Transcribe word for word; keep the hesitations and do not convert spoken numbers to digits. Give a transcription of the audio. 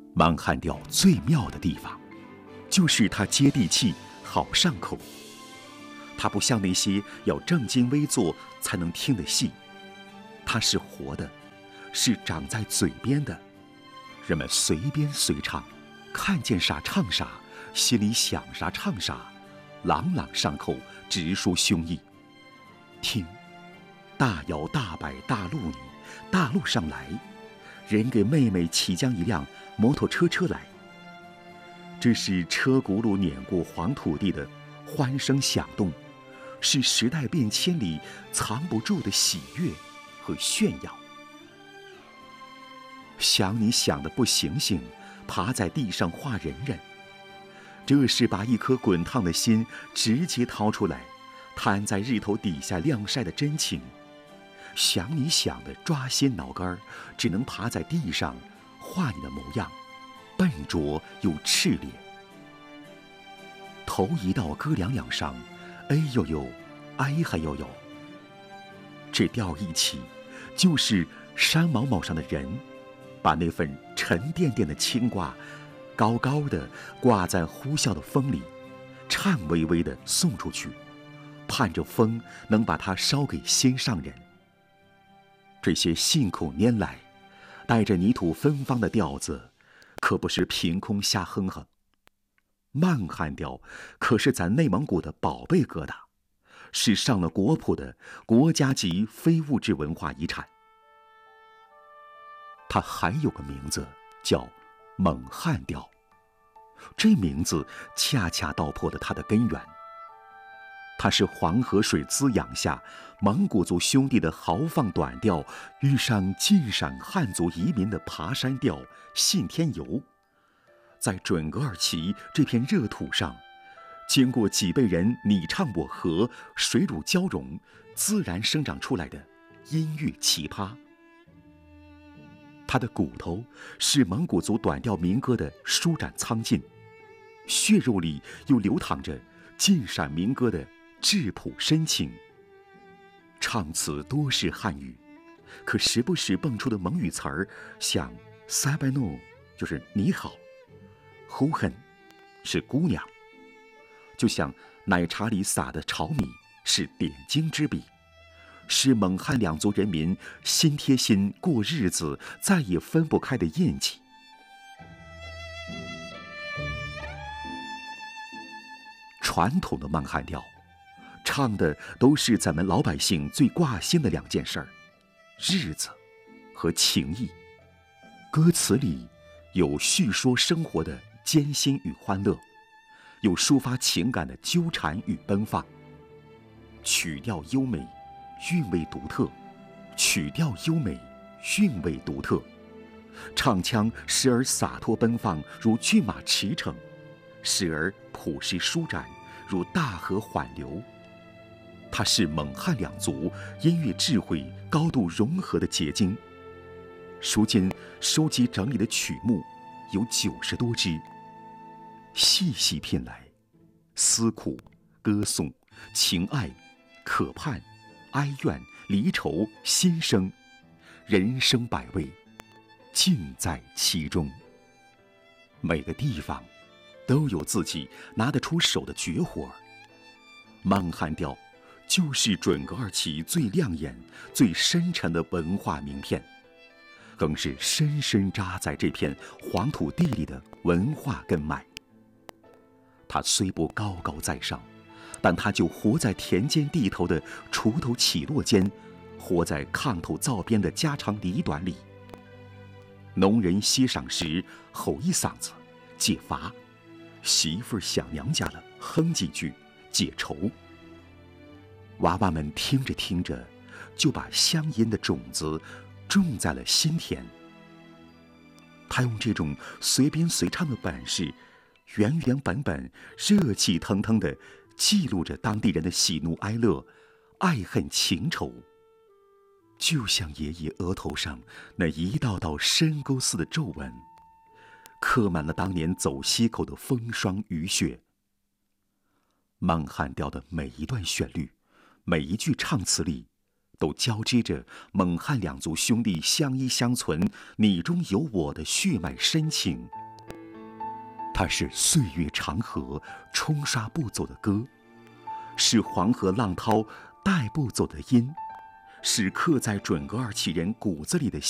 满汉调最妙的地方，就是它接地气，好上口。它不像那些要正襟危坐才能听的戏，它是活的，是长在嘴边的，人们随编随唱，看见啥唱啥，心里想啥唱啥，朗朗上口，直抒胸臆。听，大摇大摆大路里，大路上来，人给妹妹骑将一辆摩托车车来。这是车轱辘碾过黄土地的欢声响动，是时代变迁里藏不住的喜悦和炫耀。想你想的不醒醒，爬在地上画人人，这是把一颗滚烫的心直接掏出来，摊在日头底下晾晒的真情。想你想的抓心挠肝，只能爬在地上画你的模样，笨拙又炽烈。头一道咯两两声，哎呦呦，哎嗨呦呦。这调一起，就是山毛毛上的人，把那份沉甸甸的牵挂，高高的挂在呼啸的风里，颤巍巍地送出去，盼着风能把它捎给心上人。这些信口拈来，带着泥土芬芳的调子，可不是凭空瞎哼哼。满汉调可是咱内蒙古的宝贝疙瘩，是上了国谱的国家级非物质文化遗产。它还有个名字叫蒙汉调，这名字恰恰道破了它的根源。它是黄河水滋养下蒙古族兄弟的豪放短调遇上晋陕汉族移民的爬山调信天游，在准噶尔旗这片热土上，经过几辈人你唱我和，水乳交融，自然生长出来的音乐奇葩。它的骨头是蒙古族短调民歌的舒展苍劲，血肉里又流淌着晋陕民歌的质朴深情。唱词多是汉语，可时不时蹦出的蒙语词儿，像塞拜诺就是你好，呼很是姑娘，就像奶茶里撒的炒米是点睛之笔，是蒙汉两族人民心贴心过日子再也分不开的印记。传统的满汉调唱的都是咱们老百姓最挂心的两件事儿，日子和情谊。歌词里有叙说生活的艰辛与欢乐，有抒发情感的纠缠与奔放。曲调优美，韵味独特，曲调优美，韵味独特。唱腔时而洒脱奔放，如骏马驰骋；时而朴实舒展，如大河缓流。它是蒙汉两族音乐智慧高度融合的结晶。如今收集整理的曲目有九十多支，细细品来，思苦、歌颂、情爱、渴盼、哀怨、离愁、心声，人生百味，尽在其中。每个地方都有自己拿得出手的绝活。满汉调就是准噶尔旗最亮眼、最深沉的文化名片，更是深深扎在这片黄土地里的文化根脉。它虽不高高在上，但它就活在田间地头的锄头起落间，活在炕头灶边的家长里短里。农人歇晌时吼一嗓子解乏，媳妇儿想娘家了哼几句解愁。娃娃们听着听着，就把乡音的种子种在了心田。他用这种随编随唱的本事，原原本本、热气腾腾地记录着当地人的喜怒哀乐、爱恨情仇，就像爷爷额头上那一道道深沟似的皱纹，刻满了当年走西口的风霜雨雪。满汉调的每一段旋律，每一句唱词里，都交织着蒙汉两族兄弟相依相存、你中有我的血脉深情。 它是岁月长河冲刷不走的歌，是黄河浪涛带不走的音，是刻在准噶尔旗人骨子里的